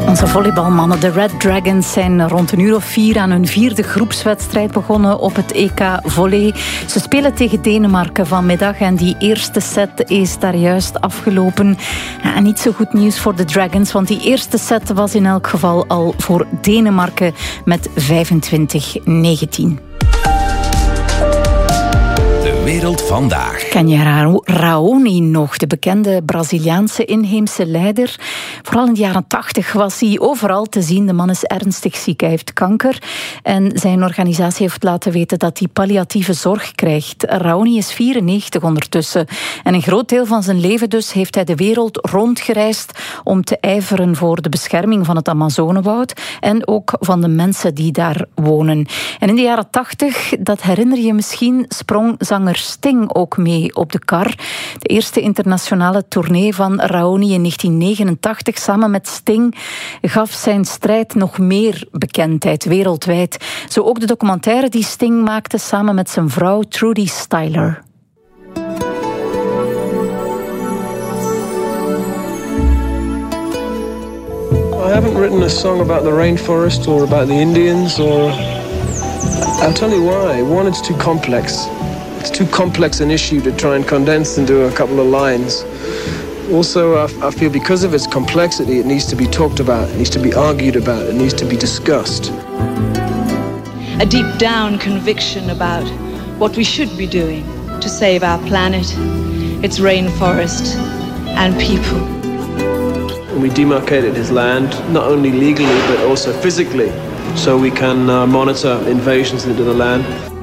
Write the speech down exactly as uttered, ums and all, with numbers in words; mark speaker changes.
Speaker 1: Onze volleybalmannen, de Red Dragons, zijn rond een uur of vier aan hun vierde groepswedstrijd begonnen op het E K Volley. Ze spelen tegen Denemarken vanmiddag en die eerste set is daar juist afgelopen. Ja, en niet zo goed nieuws voor de Dragons, want die eerste set was in elk geval al voor Denemarken met vijfentwintig negentien.
Speaker 2: Wereld vandaag.
Speaker 1: Ken je Ra- Raoni nog, de bekende Braziliaanse inheemse leider? Vooral in de jaren tachtig was hij overal te zien. De man is ernstig ziek, hij heeft kanker. En zijn organisatie heeft laten weten dat hij palliatieve zorg krijgt. Raoni is vierennegentig ondertussen. En een groot deel van zijn leven dus heeft hij de wereld rondgereisd om te ijveren voor de bescherming van het Amazonewoud en ook van de mensen die daar wonen. En in de jaren tachtig, dat herinner je misschien, sprong zanger Sting ook mee op de kar. De eerste internationale tournee van Raoni in negentien negenentachtig samen met Sting gaf zijn strijd nog meer bekendheid wereldwijd. Zo ook de documentaire die Sting maakte samen met zijn vrouw Trudy Styler.
Speaker 3: I haven't written a song about the rainforest or about the Indians or... I'll tell you why. One, it's too complex. It's too complex an issue to try and condense into a couple of lines. Also, I, I feel because of its complexity, it needs to be talked about, it needs to be argued about, it needs to be discussed.
Speaker 4: A deep down conviction about what we should be doing to save our planet, its rainforest and people.
Speaker 3: And we demarcated his land, not only legally but also physically, so we can uh, monitor invasions into the land.